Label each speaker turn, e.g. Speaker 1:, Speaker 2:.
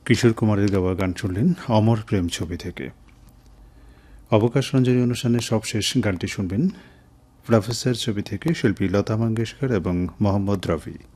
Speaker 1: কিশোর কুমারের গাওয়া গান শুনলেন অমর প্রেম ছবি থেকে। অবকাশ রঞ্জনী অনুষ্ঠানের সবশেষ গানটি শুনবেন প্রফেসর ছবি থেকে শিল্পী লতা মঙ্গেশকর এবং মোহাম্মদ রফি।